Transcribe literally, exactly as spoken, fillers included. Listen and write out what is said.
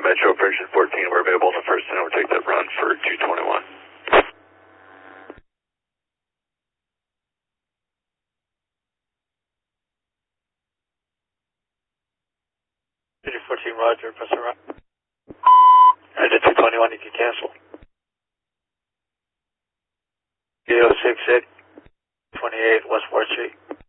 Metro Operation fourteen, we're available on the first and overtake that run for two twenty-one. City fourteen, Roger, press around. Alright, two twenty-one, you can cancel. zero six six, twenty-eight West fourth Street.